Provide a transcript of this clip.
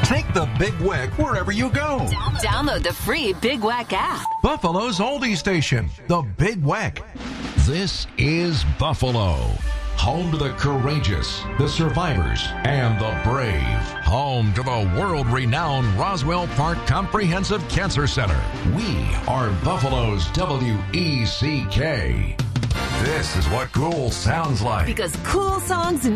Take the Big Weck wherever you go. Download the free Big Weck app. Buffalo's oldie station, the Big Weck. This is Buffalo, home to the courageous, the survivors, and the brave. Home to the world-renowned Roswell Park Comprehensive Cancer Center. We are Buffalo's WECK. This is what cool sounds like. Because cool songs